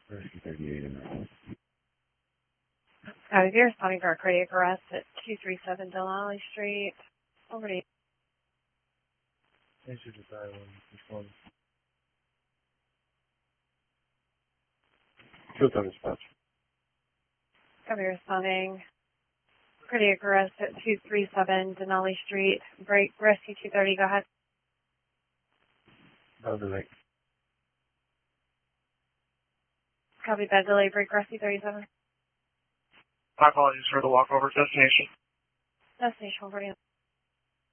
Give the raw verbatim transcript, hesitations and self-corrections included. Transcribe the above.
Rescue thirty-eight in there. Uh, if you're responding for a cardiac arrest at two three seven Denali Street, over to you. Answer to dial one. Respond. Field on dispatch. Copy, responding. Cardiac arrest at two three seven Denali Street. Break, rescue two thirty, go ahead. Down the lake. Copy, bed delay, break, rescue thirty-seven. My apologies for the walkover. Destination. Destination, over to you.